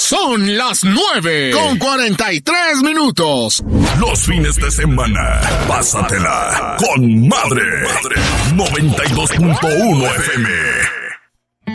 Son las 9:43. Los fines de semana, pásatela con madre. 92.1 FM.